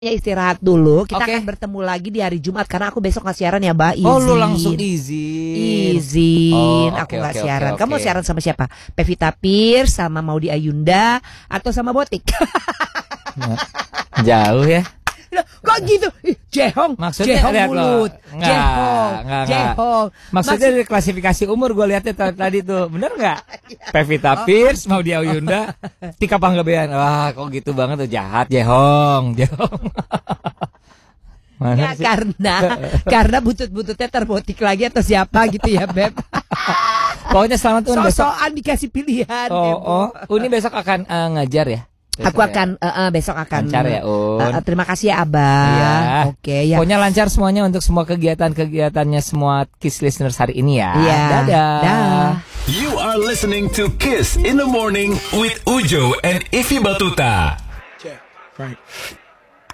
Ya istirahat dulu. Kita akan bertemu lagi di hari Jumat karena aku besok nggak siaran ya, Mbak. Izin. Oh, lu langsung izin. Aku nggak siaran. Kamu mau siaran sama siapa? Pevita Pierce, sama Maudy Ayunda, atau sama Botik? Jauh ya. Loh, kok gitu? Jehong, maksudnya Jehong lihat mulut. Jehong. Maksudnya dari klasifikasi umur gue lihatnya tadi tuh. Bener nggak? Pevita Pierce, Maudy Ayunda, Tika Panggabean. Wah, kok gitu banget tuh, jahat. Jehong. Ya karena butut-bututnya terbotik lagi atau siapa gitu ya, Beb. Pokoknya selamat tuh besok. Sosokan dikasih pilihan. Uni besok akan ngajar ya? Aku akan besok akan lancar ya, terima kasih ya, Abang. Iya. Oke ya. Pokoknya lancar semuanya untuk semua kegiatannya semua Kiss listeners hari ini ya. Iya. Dadah. You are listening to Kiss in the Morning with Ujo and Ify Batuta. Yeah, right.